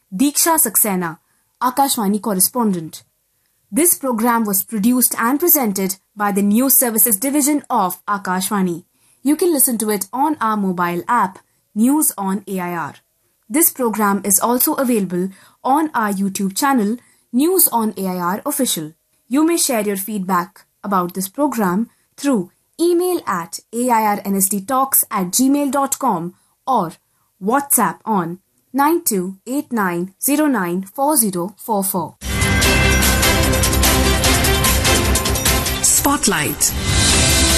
Diksha Saxena, Akashvani correspondent. This program was produced and presented by the News Services Division of Akashvani. You can listen to it on our mobile app, News on AIR. This program is also available on our YouTube channel, News on AIR Official. You may share your feedback about this program through email at airnsdtalks@gmail.com or WhatsApp on 9289094044. Spotlight.